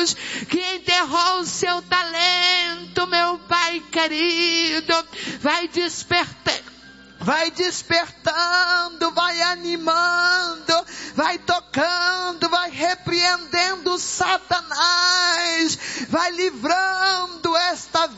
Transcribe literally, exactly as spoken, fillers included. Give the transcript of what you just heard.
Deus, que enterrou o seu talento, meu Pai querido, vai despertar. Vai despertando, vai animando, vai tocando, vai repreendendo Satanás, vai livrando esta